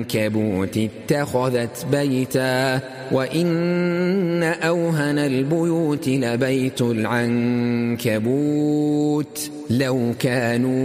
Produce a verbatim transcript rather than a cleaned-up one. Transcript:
العنكبوت اتخذت بيتا وإن أوهن البيوت لبيت العنكبوت لو كانوا